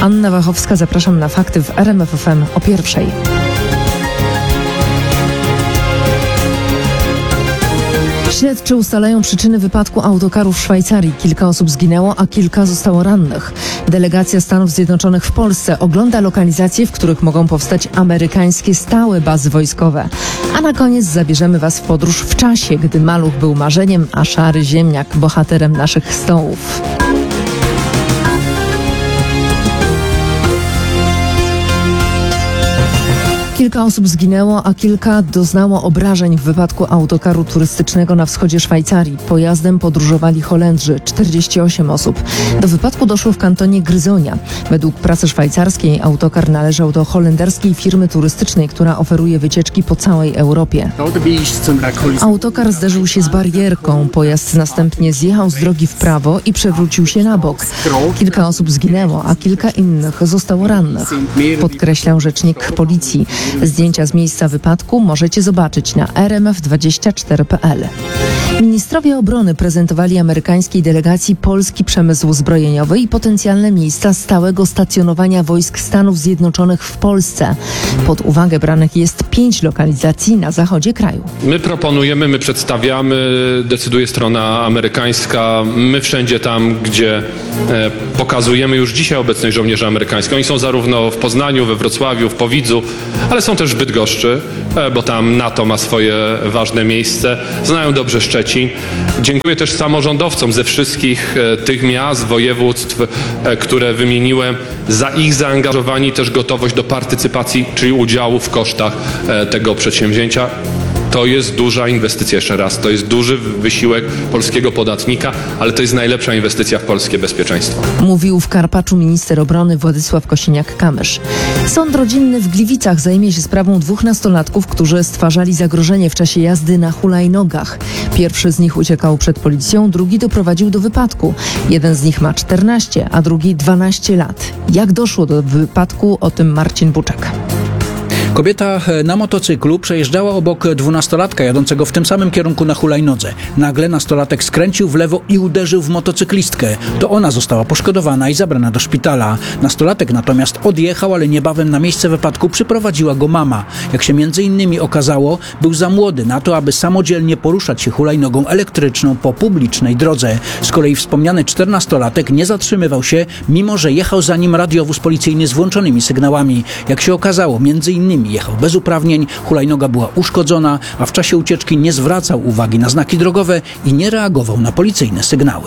Anna Wachowska, zapraszam na fakty w RMF FM o 1:00. Śledczy ustalają przyczyny wypadku autokaru w Szwajcarii. Kilka osób zginęło, a kilka zostało rannych. Delegacja Stanów Zjednoczonych w Polsce ogląda lokalizacje, w których mogą powstać amerykańskie stałe bazy wojskowe. A na koniec zabierzemy Was w podróż w czasie, gdy maluch był marzeniem, a szary ziemniak bohaterem naszych stołów. Kilka osób zginęło, a kilka doznało obrażeń w wypadku autokaru turystycznego na wschodzie Szwajcarii. Pojazdem podróżowali Holendrzy, 48 osób. Do wypadku doszło w kantonie Gryzonia. Według prasy szwajcarskiej autokar należał do holenderskiej firmy turystycznej, która oferuje wycieczki po całej Europie. Autokar zderzył się z barierką. Pojazd następnie zjechał z drogi w prawo i przewrócił się na bok. Kilka osób zginęło, a kilka innych zostało rannych, podkreślał rzecznik policji. Zdjęcia z miejsca wypadku możecie zobaczyć na rmf24.pl. Ministrowie obrony prezentowali amerykańskiej delegacji polski przemysł zbrojeniowy i potencjalne miejsca stałego stacjonowania wojsk Stanów Zjednoczonych w Polsce. Pod uwagę branych jest 5 lokalizacji na zachodzie kraju. My proponujemy, my przedstawiamy, decyduje strona amerykańska. My wszędzie tam, gdzie pokazujemy już dzisiaj obecność żołnierzy amerykańskich. Oni są zarówno w Poznaniu, we Wrocławiu, w Powidzu, ale są też w Bydgoszczy, bo tam NATO ma swoje ważne miejsce. Znają dobrze Szczecin. Dziękuję też samorządowcom ze wszystkich tych miast, województw, które wymieniłem, za ich zaangażowanie i też gotowość do partycypacji, czyli udziału w kosztach tego przedsięwzięcia. To jest duża inwestycja, jeszcze raz, to jest duży wysiłek polskiego podatnika, ale to jest najlepsza inwestycja w polskie bezpieczeństwo. Mówił w Karpaczu minister obrony Władysław Kosiniak-Kamysz. Sąd rodzinny w Gliwicach zajmie się sprawą 2 nastolatków, którzy stwarzali zagrożenie w czasie jazdy na hulajnogach. Pierwszy z nich uciekał przed policją, drugi doprowadził do wypadku. Jeden z nich ma 14, a drugi 12 lat. Jak doszło do wypadku, o tym Marcin Buczek. Kobieta na motocyklu przejeżdżała obok 12-latka jadącego w tym samym kierunku na hulajnodze. Nagle nastolatek skręcił w lewo i uderzył w motocyklistkę. To ona została poszkodowana i zabrana do szpitala. Nastolatek natomiast odjechał, ale niebawem na miejsce wypadku przyprowadziła go mama. Jak się między innymi okazało, był za młody na to, aby samodzielnie poruszać się hulajnogą elektryczną po publicznej drodze. Z kolei wspomniany 14-latek nie zatrzymywał się, mimo że jechał za nim radiowóz policyjny z włączonymi sygnałami. Jak się okazało, między innymi jechał bez uprawnień, hulajnoga była uszkodzona, a w czasie ucieczki nie zwracał uwagi na znaki drogowe i nie reagował na policyjne sygnały.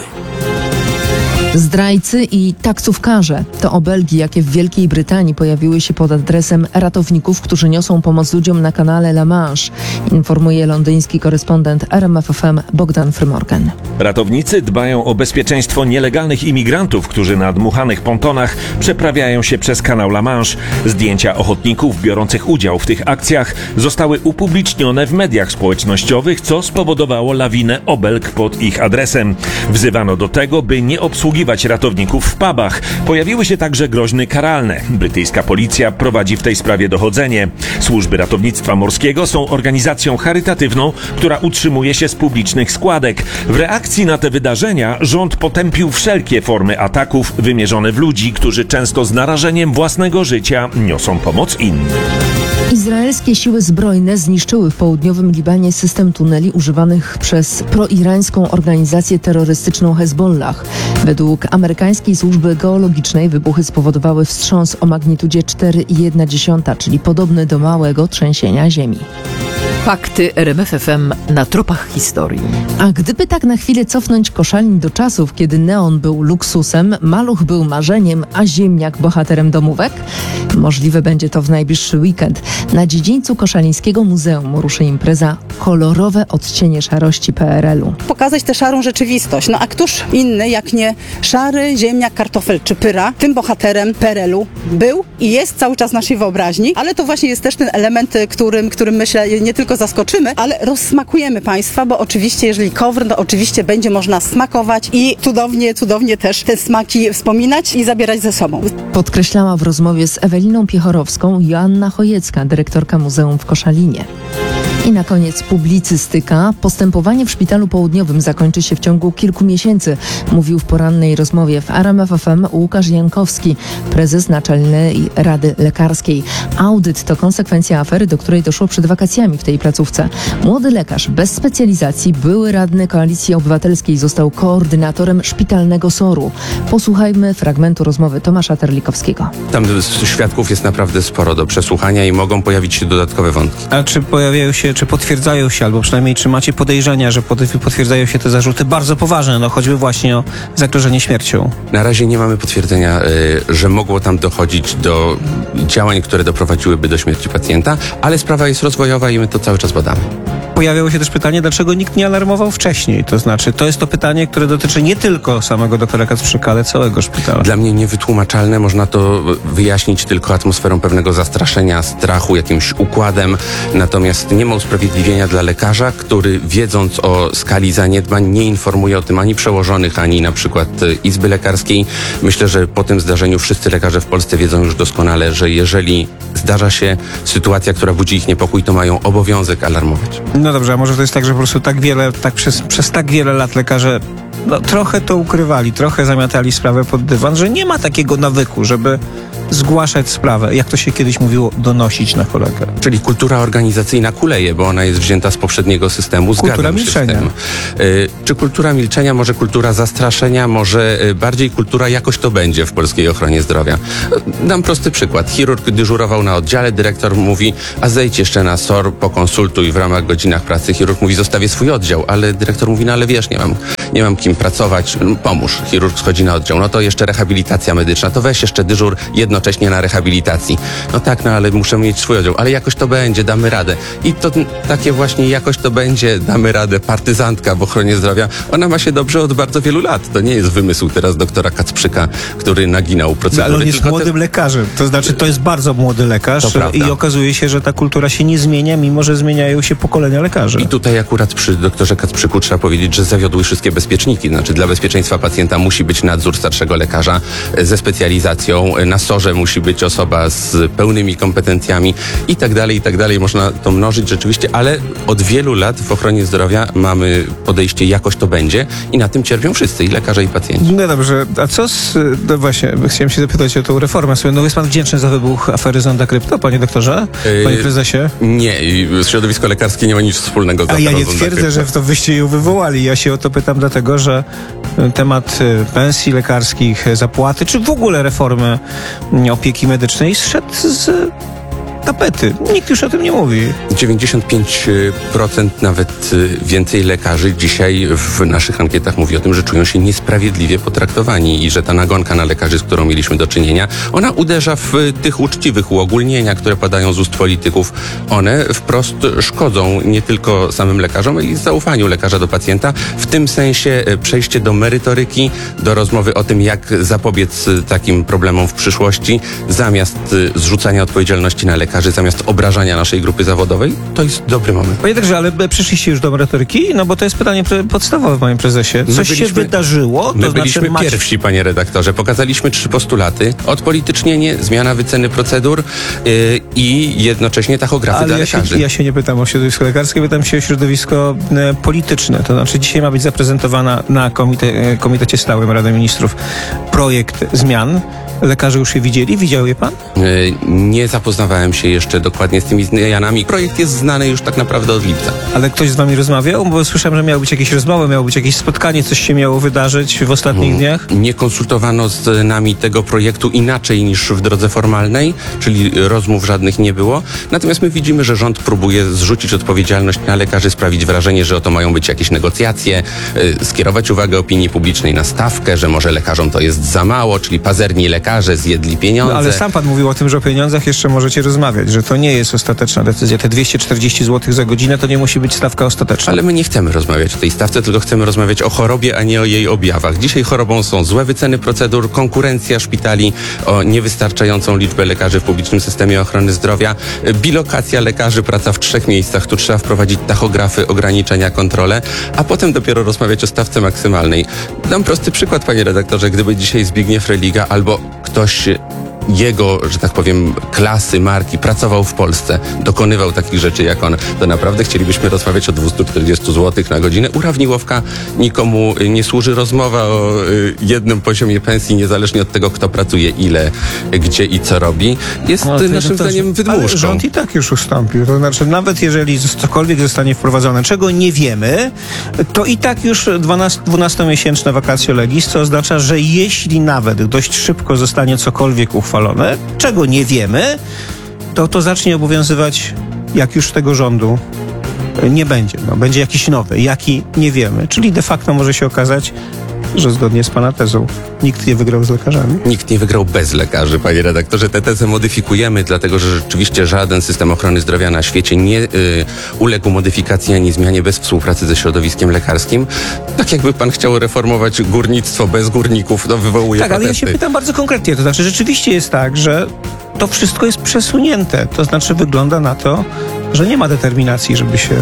Zdrajcy i taksówkarze to obelgi, jakie w Wielkiej Brytanii pojawiły się pod adresem ratowników, którzy niosą pomoc ludziom na kanale La Manche, informuje londyński korespondent RMF FM Bogdan Frymorgan. Ratownicy dbają o bezpieczeństwo nielegalnych imigrantów, którzy na dmuchanych pontonach przeprawiają się przez kanał La Manche. Zdjęcia ochotników biorących udział w tych akcjach zostały upublicznione w mediach społecznościowych, co spowodowało lawinę obelg pod ich adresem. Wzywano do tego, by nie obsługiwać ratowników w pubach. Pojawiły się także groźby karalne. Brytyjska policja prowadzi w tej sprawie dochodzenie. Służby ratownictwa morskiego są organizacją charytatywną, która utrzymuje się z publicznych składek. W reakcji na te wydarzenia rząd potępił wszelkie formy ataków wymierzone w ludzi, którzy często z narażeniem własnego życia niosą pomoc innym. Izraelskie siły zbrojne zniszczyły w południowym Libanie system tuneli używanych przez proirańską organizację terrorystyczną Hezbollah. Według amerykańskiej służby geologicznej wybuchy spowodowały wstrząs o magnitudzie 4,1, czyli podobny do małego trzęsienia ziemi. Fakty RMF FM na tropach historii. A gdyby tak na chwilę cofnąć Koszalin do czasów, kiedy neon był luksusem, maluch był marzeniem, a ziemniak bohaterem domówek? Możliwe będzie to w najbliższy weekend. Na dziedzińcu Koszalińskiego Muzeum ruszy impreza Kolorowe odcienie szarości PRL-u. Pokazać tę szarą rzeczywistość. No a któż inny jak nie szary ziemniak, kartofel czy pyra? Tym bohaterem PRL-u był i jest cały czas w naszej wyobraźni, ale to właśnie jest też ten element, którym myślę nie tylko zaskoczymy, ale rozsmakujemy Państwa, bo oczywiście jeżeli kowr, to oczywiście będzie można smakować i cudownie też te smaki wspominać i zabierać ze sobą. Podkreślała w rozmowie z Eweliną Piechorowską Joanna Chojecka, dyrektorka Muzeum w Koszalinie. I na koniec publicystyka. Postępowanie w Szpitalu Południowym zakończy się w ciągu kilku miesięcy, mówił w porannej rozmowie w RMF FM Łukasz Jankowski, prezes Naczelnej Rady Lekarskiej. Audyt to konsekwencja afery, do której doszło przed wakacjami w tej placówce. Młody lekarz bez specjalizacji, były radny Koalicji Obywatelskiej, został koordynatorem szpitalnego SOR-u. Posłuchajmy fragmentu rozmowy Tomasza Terlikowskiego. Tam świadków jest naprawdę sporo do przesłuchania i mogą pojawić się dodatkowe wątki. A czy pojawiają się, czy potwierdzają się, albo przynajmniej czy macie podejrzenia, że potwierdzają się te zarzuty bardzo poważne, no choćby właśnie o zagrożenie śmiercią? Na razie nie mamy potwierdzenia, że mogło tam dochodzić do działań, które doprowadziłyby do śmierci pacjenta, ale sprawa jest rozwojowa i my to cały czas badamy. Pojawiało się też pytanie, dlaczego nikt nie alarmował wcześniej. To znaczy, to jest to pytanie, które dotyczy nie tylko samego doktora Kacprzyka, ale całego szpitala. Dla mnie niewytłumaczalne, można to wyjaśnić tylko atmosferą pewnego zastraszenia, strachu, jakimś układem, natomiast nie ma usprawiedliwienia dla lekarza, który wiedząc o skali zaniedbań nie informuje o tym ani przełożonych, ani na przykład Izby Lekarskiej. Myślę, że po tym zdarzeniu wszyscy lekarze w Polsce wiedzą już doskonale, że jeżeli zdarza się sytuacja, która budzi ich niepokój, to mają obowiązek alarmować. No dobrze, a może to jest tak, że po prostu przez tak wiele lat lekarze trochę to ukrywali, trochę zamiatali sprawę pod dywan, że nie ma takiego nawyku, żeby zgłaszać sprawę, jak to się kiedyś mówiło, donosić na kolegę. Czyli kultura organizacyjna kuleje, bo ona jest wzięta z poprzedniego systemu. Kultura milczenia. Się z tym. Czy kultura milczenia, może kultura zastraszenia, może bardziej kultura jakoś to będzie w polskiej ochronie zdrowia. Dam prosty przykład. Chirurg dyżurował na oddziale, dyrektor mówi, a zejdź jeszcze na SOR, pokonsultuj w ramach godzinach pracy. Chirurg mówi, zostawię swój oddział, ale dyrektor mówi, no ale wiesz, nie mam kim pracować, pomóż. Chirurg schodzi na oddział, no to jeszcze rehabilitacja medyczna, to weź jeszcze dyżur jednocześnie na rehabilitacji. No tak, no ale muszę mieć swój oddział, ale jakoś to będzie, damy radę. I to takie właśnie jakoś to będzie, damy radę, partyzantka w ochronie zdrowia, ona ma się dobrze od bardzo wielu lat. To nie jest wymysł teraz doktora Kacprzyka, który naginał procedury. No, ale on jest młodym lekarzem, to znaczy to jest bardzo młody lekarz i okazuje się, że ta kultura się nie zmienia, mimo że zmieniają się pokolenia lekarzy. I tutaj akurat przy doktorze Kacprzyku trzeba powiedzieć, że zawiodły wszystkie bezpieczniki. Znaczy dla bezpieczeństwa pacjenta musi być nadzór starszego lekarza ze specjalizacją, na SOR-ze musi być osoba z pełnymi kompetencjami i tak dalej. Można to mnożyć rzeczywiście, ale od wielu lat w ochronie zdrowia mamy podejście jakoś to będzie i na tym cierpią wszyscy, i lekarze, i pacjenci. No dobrze, a co no właśnie, chciałem się zapytać o tą reformę. No jest pan wdzięczny za wybuch afery Zonda Krypto, panie doktorze? Panie prezesie? Nie, środowisko lekarskie nie ma nic wspólnego z aferą. A ja nie twierdzę, że to wyście ją wywołali. Ja się o to pytam dlatego, że temat pensji lekarskich, zapłaty, czy w ogóle reformy opieki medycznej zszedł z tapety. Nikt już o tym nie mówi. 95% nawet więcej lekarzy dzisiaj w naszych ankietach mówi o tym, że czują się niesprawiedliwie potraktowani i że ta nagonka na lekarzy, z którą mieliśmy do czynienia, ona uderza w tych uczciwych uogólnienia, które padają z ust polityków. One wprost szkodzą nie tylko samym lekarzom, ale i zaufaniu lekarza do pacjenta. W tym sensie przejście do merytoryki, do rozmowy o tym, jak zapobiec takim problemom w przyszłości, zamiast zrzucania odpowiedzialności na lekarzy, zamiast obrażania naszej grupy zawodowej, to jest dobry moment. Panie doktorze, ale przyszliście już do merytoryki? No bo to jest pytanie podstawowe, panie prezesie. Coś się wydarzyło? My byliśmy pierwsi, panie redaktorze. Pokazaliśmy 3 postulaty. Odpolitycznienie, zmiana wyceny procedur i jednocześnie tachografy dla lekarzy. Ja się nie pytam o środowisko lekarskie, pytam się o środowisko polityczne. To znaczy dzisiaj ma być zaprezentowana na Komitecie Stałym Rady Ministrów projekt zmian. Lekarze już je widzieli? Widział je pan? Nie zapoznawałem się jeszcze dokładnie z tymi zmianami. Projekt jest znany już tak naprawdę od lipca. Ale ktoś z wami rozmawiał? Bo słyszałem, że miały być jakieś rozmowy, miało być jakieś spotkanie, coś się miało wydarzyć w ostatnich dniach? Nie konsultowano z nami tego projektu inaczej niż w drodze formalnej, czyli rozmów żadnych nie było. Natomiast my widzimy, że rząd próbuje zrzucić odpowiedzialność na lekarzy, sprawić wrażenie, że oto mają być jakieś negocjacje, skierować uwagę opinii publicznej na stawkę, że może lekarzom to jest za mało, czyli pazerni lekarze zjedli pieniądze. No, ale sam pan mówił o tym, że o pieniądzach jeszcze możecie rozmawiać, że to nie jest ostateczna decyzja. Te 240 zł za godzinę to nie musi być stawka ostateczna. Ale my nie chcemy rozmawiać o tej stawce, tylko chcemy rozmawiać o chorobie, a nie o jej objawach. Dzisiaj chorobą są złe wyceny procedur, konkurencja szpitali, o niewystarczającą liczbę lekarzy w publicznym systemie ochrony zdrowia, bilokacja lekarzy, praca w 3 miejscach. Tu trzeba wprowadzić tachografy, ograniczenia, kontrole, a potem dopiero rozmawiać o stawce maksymalnej. Dam prosty przykład, panie redaktorze. Gdyby dzisiaj Zbigniew Religa albo ktoś jego, że tak powiem, klasy, marki pracował w Polsce, dokonywał takich rzeczy jak on, to naprawdę chcielibyśmy rozmawiać o 240 zł na godzinę. U Rawniłowka nikomu nie służy rozmowa o jednym poziomie pensji, niezależnie od tego, kto pracuje, ile, gdzie i co robi. Jest naszym zdaniem wydmuszką. Ale rząd i tak już ustąpił. To znaczy, nawet jeżeli cokolwiek zostanie wprowadzone, czego nie wiemy, to i tak już 12-miesięczne vacatio legis, co oznacza, że jeśli nawet dość szybko zostanie cokolwiek uchwalone, czego nie wiemy, to zacznie obowiązywać, jak już tego rządu nie będzie. Będzie jakiś nowy, jaki nie wiemy. Czyli de facto może się okazać, że zgodnie z pana tezą nikt nie wygrał z lekarzami. Nikt nie wygrał bez lekarzy, panie redaktorze. Tę tezę modyfikujemy, dlatego że rzeczywiście żaden system ochrony zdrowia na świecie nie uległ modyfikacji ani zmianie bez współpracy ze środowiskiem lekarskim. Tak jakby pan chciał reformować górnictwo bez górników, to wywołuje tak, protesty. ale ja się pytam bardzo konkretnie. To znaczy rzeczywiście jest tak, że to wszystko jest przesunięte. To znaczy wygląda na to, że nie ma determinacji, żeby się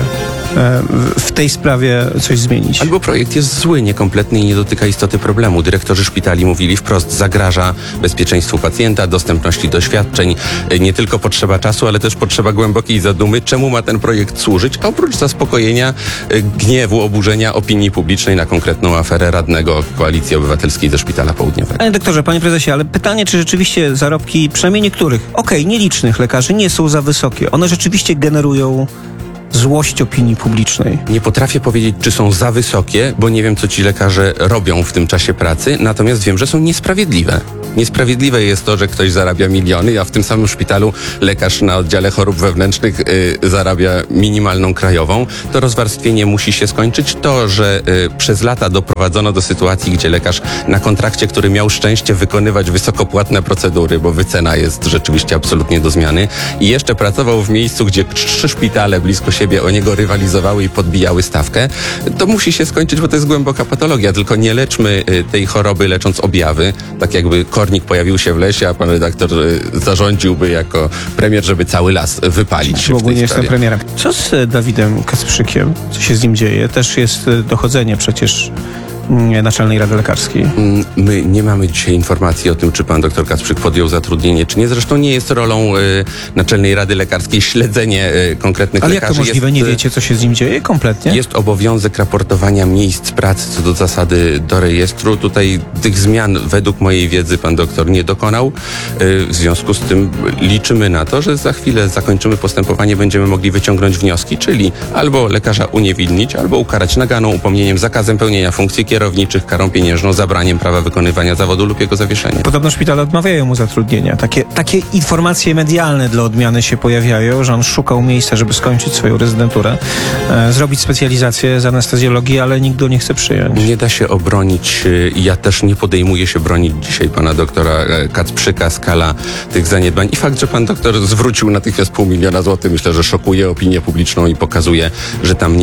w tej sprawie coś zmienić. Albo projekt jest zły, niekompletny i nie dotyka istoty problemu. Dyrektorzy szpitali mówili wprost, zagraża bezpieczeństwu pacjenta, dostępności do świadczeń. Nie tylko potrzeba czasu, ale też potrzeba głębokiej zadumy, czemu ma ten projekt służyć, oprócz zaspokojenia gniewu, oburzenia opinii publicznej na konkretną aferę radnego Koalicji Obywatelskiej ze Szpitala Południowego. Panie doktorze, panie prezesie, ale pytanie, czy rzeczywiście zarobki, przynajmniej niektórych, nielicznych lekarzy nie są za wysokie. One rzeczywiście generują złość opinii publicznej. Nie potrafię powiedzieć, czy są za wysokie, bo nie wiem, co ci lekarze robią w tym czasie pracy, natomiast wiem, że są niesprawiedliwe. Niesprawiedliwe jest to, że ktoś zarabia miliony, a w tym samym szpitalu lekarz na oddziale chorób wewnętrznych zarabia minimalną krajową. To rozwarstwienie musi się skończyć. To, że przez lata doprowadzono do sytuacji, gdzie lekarz na kontrakcie, który miał szczęście wykonywać wysokopłatne procedury, bo wycena jest rzeczywiście absolutnie do zmiany, i jeszcze pracował w miejscu, gdzie 3 szpitale blisko siebie o niego rywalizowały i podbijały stawkę, to musi się skończyć, bo to jest głęboka patologia. Tylko nie leczmy tej choroby lecząc objawy, tak jakby kornik pojawił się w lesie, a pan redaktor zarządziłby jako premier, żeby cały las wypalić. W ogóle nie jestem premierem. Co z Dawidem Kacprzykiem? Co się z nim dzieje? Też jest dochodzenie przecież Naczelnej Rady Lekarskiej. My nie mamy dzisiaj informacji o tym, czy pan doktor Kacprzyk podjął zatrudnienie, czy nie. Zresztą nie jest rolą Naczelnej Rady Lekarskiej śledzenie konkretnych ale lekarzy. Ale jak to możliwe? Nie wiecie, co się z nim dzieje kompletnie? Jest obowiązek raportowania miejsc pracy co do zasady do rejestru. Tutaj tych zmian według mojej wiedzy pan doktor nie dokonał. W związku z tym liczymy na to, że za chwilę zakończymy postępowanie, będziemy mogli wyciągnąć wnioski, czyli albo lekarza uniewinnić, albo ukarać naganą, upomnieniem, zakazem pełnienia funkcji kierowniczych, karą pieniężną, zabraniem prawa wykonywania zawodu lub jego zawieszenia. Podobno szpitale odmawiają mu zatrudnienia. Takie informacje medialne dla odmiany się pojawiają, że on szukał miejsca, żeby skończyć swoją rezydenturę, zrobić specjalizację z anestezjologii, ale nikt go nie chce przyjąć. Nie da się obronić, ja też nie podejmuję się bronić dzisiaj pana doktora Kacprzyka, skala tych zaniedbań i fakt, że pan doktor zwrócił natychmiast 500 000 złotych, myślę, że szokuje opinię publiczną i pokazuje, że tam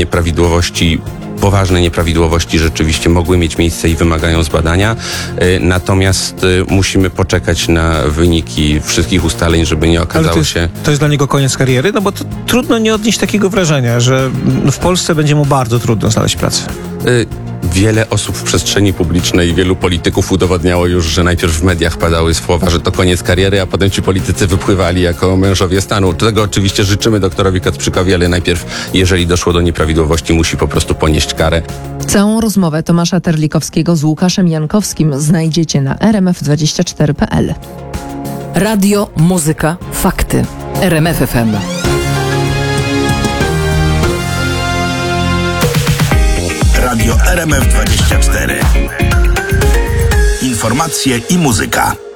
poważne nieprawidłowości rzeczywiście mogły mieć miejsce i wymagają zbadania. Natomiast musimy poczekać na wyniki wszystkich ustaleń, żeby nie okazało się... To jest dla niego koniec kariery? No bo to trudno nie odnieść takiego wrażenia, że w Polsce będzie mu bardzo trudno znaleźć pracę. Wiele osób w przestrzeni publicznej, wielu polityków udowodniało już, że najpierw w mediach padały słowa, że to koniec kariery, a potem ci politycy wypływali jako mężowie stanu. Tego oczywiście życzymy doktorowi Kacprzykowi, ale najpierw, jeżeli doszło do nieprawidłowości, musi po prostu ponieść karę. Całą rozmowę Tomasza Terlikowskiego z Łukaszem Jankowskim znajdziecie na rmf24.pl. Radio, muzyka, fakty. RMF FM. Radio RMF24. Informacje i muzyka.